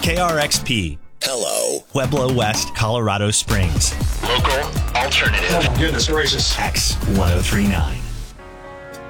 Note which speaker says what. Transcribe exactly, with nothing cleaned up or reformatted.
Speaker 1: K R X P.
Speaker 2: Hello.
Speaker 1: Pueblo West, Colorado Springs.
Speaker 2: Local alternative.
Speaker 3: Oh, goodness gracious.
Speaker 1: X ten thirty-nine.